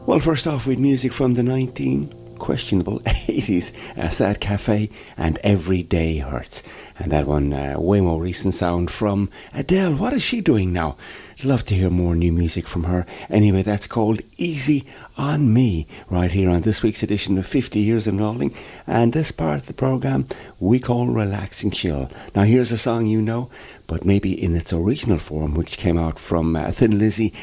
Well, first off, with music from the 19 questionable 80s, Sad Cafe and Every Day Hurts. And that one, way more recent sound from Adele. What is she doing now? Love to hear more new music from her. Anyway, that's called Easy on Me, right here on this week's edition of 50 Years of Rolling. And this part of the programme we call Relaxing Chill. Now, here's a song you know, but maybe in its original form, which came out from Thin Lizzy